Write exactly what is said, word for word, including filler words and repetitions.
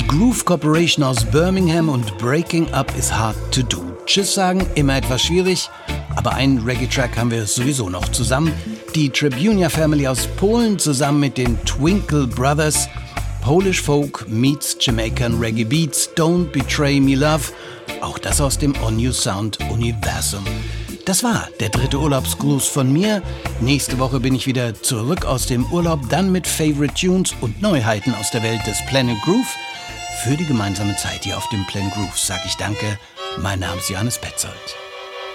Groove Corporation aus Birmingham und Breaking Up is Hard to Do. Tschüss sagen, immer etwas schwierig, aber einen Reggae-Track haben wir sowieso noch zusammen. Die Tribunia Family aus Polen zusammen mit den Twinkle Brothers. Polish Folk meets Jamaican Reggae Beats, Don't Betray Me Love. Auch das aus dem On You Sound Universum. Das war der dritte Urlaubsgruß von mir. Nächste Woche bin ich wieder zurück aus dem Urlaub, dann mit Favorite Tunes und Neuheiten aus der Welt des Planet Groove. Für die gemeinsame Zeit hier auf dem Planet Groove sage ich danke. Mein Name ist Johannes Petzold.